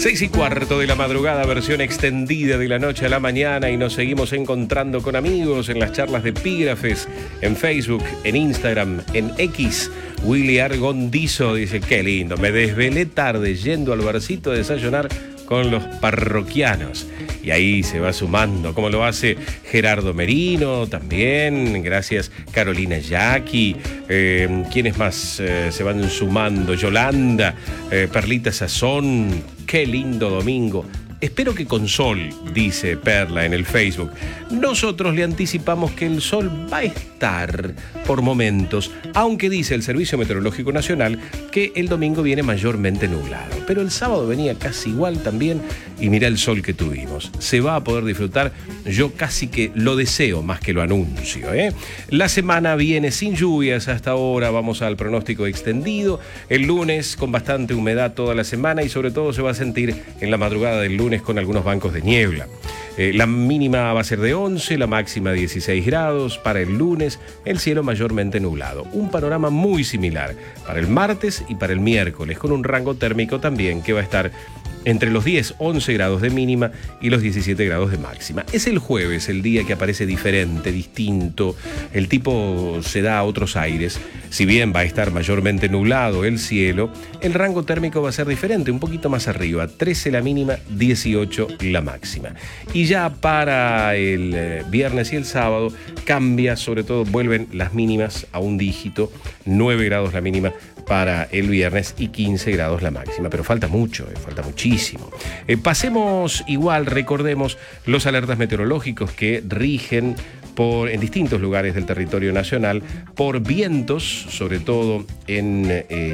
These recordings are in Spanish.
6:15 de la madrugada, versión extendida de la noche a la mañana, y nos seguimos encontrando con amigos en las charlas de epígrafes, en Facebook, en Instagram, en X. Willy Argondizo dice: qué lindo, me desvelé tarde yendo al barcito a desayunar con los parroquianos. Y ahí se va sumando, como lo hace Gerardo Merino también, gracias Carolina Yaqui. ¿Quiénes más se van sumando? Yolanda, Perlita Sazón, qué lindo domingo. Espero que con sol, dice Perla en el Facebook. Nosotros le anticipamos que el sol va a estar por momentos, aunque dice el Servicio Meteorológico Nacional que el domingo viene mayormente nublado. Pero el sábado venía casi igual también, y mira el sol que tuvimos. Se va a poder disfrutar, yo casi que lo deseo más que lo anuncio, ¿eh? La semana viene sin lluvias hasta ahora, vamos al pronóstico extendido. El lunes con bastante humedad toda la semana, y sobre todo se va a sentir en la madrugada del lunes con algunos bancos de niebla. La mínima va a ser de 11, la máxima 16 grados. Para el lunes, el cielo mayormente nublado. Un panorama muy similar para el martes y para el miércoles, con un rango térmico también que va a estar entre los 10, 11 grados de mínima y los 17 grados de máxima. Es el jueves el día que aparece diferente, distinto. El tipo se da a otros aires. Si bien va a estar mayormente nublado el cielo, el rango térmico va a ser diferente, un poquito más arriba. 13 la mínima, 18 la máxima. Y ya para el viernes y el sábado cambia, sobre todo vuelven las mínimas a un dígito. 9 grados la mínima para el viernes y 15 grados la máxima. Pero falta mucho, falta muchísimo. Pasemos igual, recordemos los alertas meteorológicos que rigen en distintos lugares del territorio nacional por vientos, sobre todo en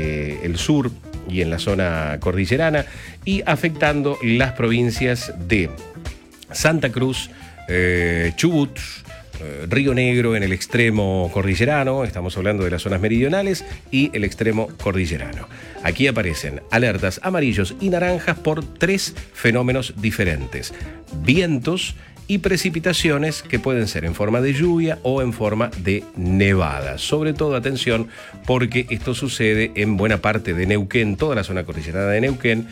el sur y en la zona cordillerana, y afectando las provincias de Santa Cruz, Chubut, Río Negro en el extremo cordillerano, estamos hablando de las zonas meridionales, y el extremo cordillerano. Aquí aparecen alertas amarillos y naranjas por 3 fenómenos diferentes: vientos y precipitaciones que pueden ser en forma de lluvia o en forma de nevada. Sobre todo atención, porque esto sucede en buena parte de Neuquén, toda la zona cordillerana de Neuquén,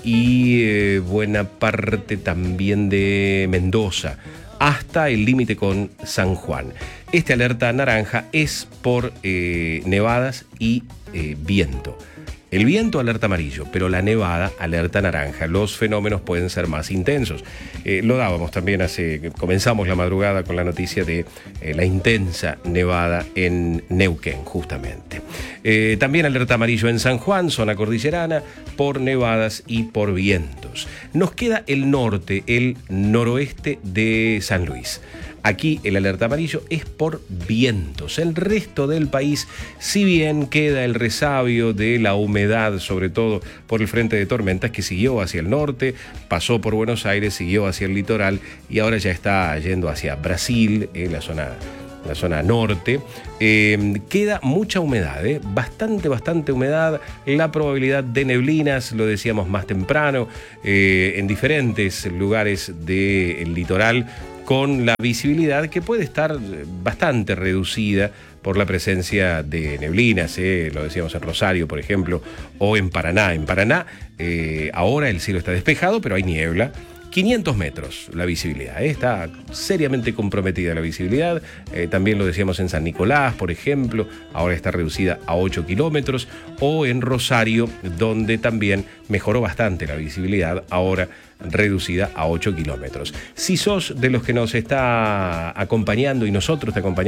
y buena parte también de Mendoza, hasta el límite con San Juan. Esta alerta naranja es por nevadas y viento. El viento, alerta amarillo, pero la nevada, alerta naranja. Los fenómenos pueden ser más intensos. Lo dábamos también comenzamos la madrugada con la noticia de la intensa nevada en Neuquén, justamente. También alerta amarillo en San Juan, zona cordillerana, por nevadas y por vientos. Nos queda el norte, el noroeste de San Luis. Aquí el alerta amarillo es por vientos. El resto del país, si bien queda el resabio de la humedad, sobre todo por el frente de tormentas que siguió hacia el norte, pasó por Buenos Aires, siguió hacia el litoral y ahora ya está yendo hacia Brasil, la zona norte. Queda mucha humedad, bastante humedad. La probabilidad de neblinas, lo decíamos más temprano, en diferentes lugares del litoral, con la visibilidad que puede estar bastante reducida por la presencia de neblinas, lo decíamos en Rosario, por ejemplo, o en Paraná. En Paraná ahora el cielo está despejado, pero hay niebla. 500 metros la visibilidad, está seriamente comprometida la visibilidad. También lo decíamos en San Nicolás, por ejemplo, ahora está reducida a 8 kilómetros, o en Rosario, donde también mejoró bastante la visibilidad, ahora reducida a 8 kilómetros. Si sos de los que nos está acompañando y nosotros te acompañamos